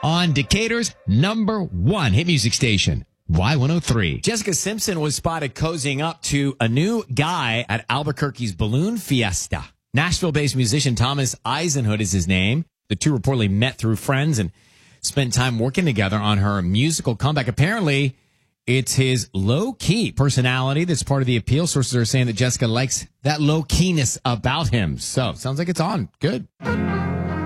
on Decatur's #1 hit music station, Y103. Jessica Simpson was spotted cozying up to a new guy at Albuquerque's Balloon Fiesta. Nashville-based musician Thomas Eisenhood is his name. The two reportedly met through friends and spent time working together on her musical comeback. Apparently, it's his low-key personality that's part of the appeal. Sources are saying that Jessica likes that low-keyness about him. So, sounds like it's on. Good.